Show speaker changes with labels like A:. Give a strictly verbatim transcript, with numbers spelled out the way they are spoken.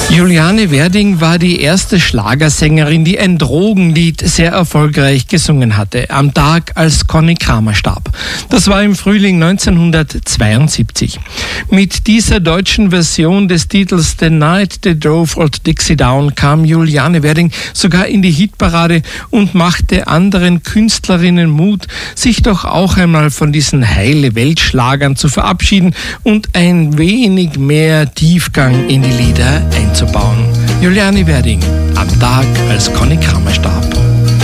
A: Juliane Werding war die erste Schlagersängerin, die ein Drogenlied sehr erfolgreich gesungen hatte, am Tag, als Conny Kramer starb. Das war im Frühling neunzehnhundertzweiundsiebzig. Mit dieser deutschen Version des Titels The Night They Drove Old Dixie Down kam Juliane Werding sogar in die Hitparade und machte anderen Künstlerinnen Mut, sich doch auch einmal von diesen Heile-Welt-Schlagern zu verabschieden und ein wenig mehr Tiefgang in die Lieder einzubauen. Juliane Werding, am Tag, als Conny Kramer starb.